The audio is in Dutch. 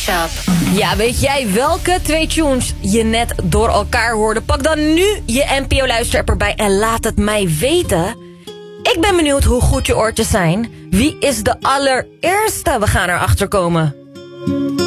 Mashup. Ja, weet jij welke 2 tunes je net door elkaar hoorde? Pak dan nu je NPO-luisterapp erbij en laat het mij weten. Ik ben benieuwd hoe goed je oortjes zijn. Wie is de allereerste? We gaan erachter komen.